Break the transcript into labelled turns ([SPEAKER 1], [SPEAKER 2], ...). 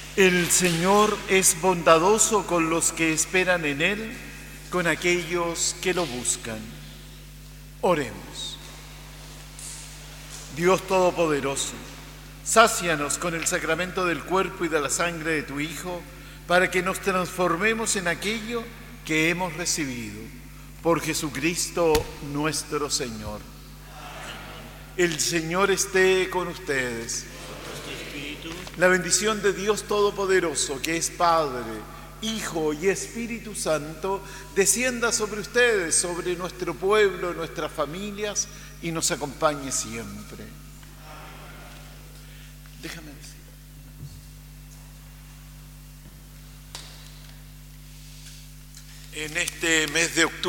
[SPEAKER 1] El Señor es bondadoso con los que esperan en Él, con aquellos que lo buscan. Oremos. Dios Todopoderoso, sácianos con el sacramento del cuerpo y de la sangre de tu Hijo, para que nos transformemos en aquello que hemos recibido. Por Jesucristo nuestro Señor. El Señor esté con ustedes. La bendición de Dios Todopoderoso, que es Padre, Hijo y Espíritu Santo, descienda sobre ustedes, sobre nuestro pueblo, nuestras familias, y nos acompañe siempre. Déjame decir. En este mes de octubre,